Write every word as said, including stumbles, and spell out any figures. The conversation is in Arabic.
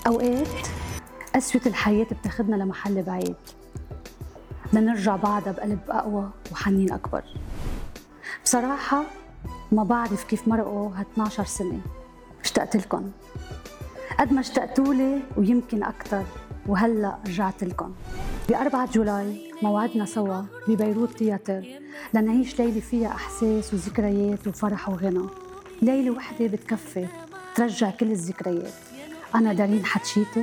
أوقات قسوة الحياة بتاخدنا لمحل بعيد، لنرجع بعدها بقلب أقوى وحنين أكبر. بصراحة ما بعرف كيف مرقوا هاتناشر سنة، اشتقت لكم قد ما اشتقتولي ويمكن أكتر، وهلأ رجعت لكم. بأربعة جولاي موعدنا سوا ببيروت تياتر لنعيش ليلة فيها أحساس وذكريات وفرح وغنى. ليلة وحدة بتكفي ترجع كل الذكريات. أنا دارين حتشيتي،